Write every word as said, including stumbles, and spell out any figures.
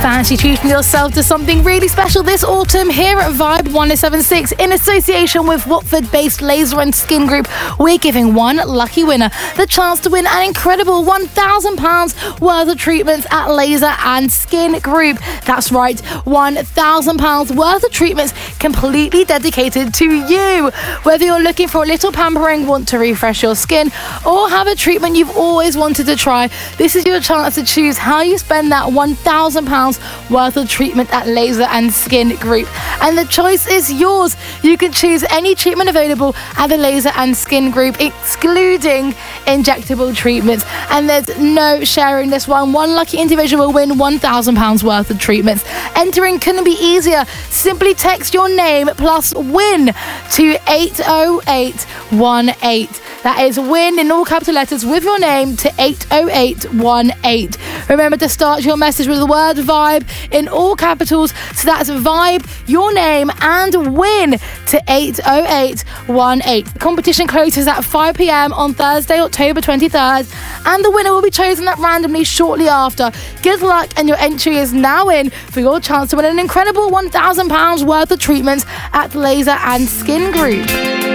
Fancy treating yourself to something really special this autumn here at Vibe one oh seven point six in association with Watford-based Laser and Skin Group. We're giving one lucky winner the chance to win an incredible one thousand pounds worth of treatments at Laser and Skin Group. That's right, one thousand pounds worth of treatments completely dedicated to you. Whether you're looking for a little pampering, want to refresh your skin, or have a treatment you've always wanted to try, this is your chance to choose how you spend that one thousand pounds worth of treatment at Laser and Skin Group. And the choice is yours. You can choose any treatment available at the Laser and Skin Group, excluding injectable treatments. And there's no sharing this one. One lucky individual will win one thousand pounds worth of treatments. Entering couldn't be easier. Simply text your name plus WIN to eight oh eight one eight. That is WIN in all capital letters with your name to eight oh eight one eight. Remember to start your message with the word VIBE in all capitals. So that's VIBE, your name, and WIN to eight oh eight one eight. The competition closes at five p.m. on Thursday, October twenty-third, and the winner will be chosen up randomly shortly after. Good luck, and your entry is now in for your chance to win an incredible one thousand pounds worth of treatments at Laser and Skin Group.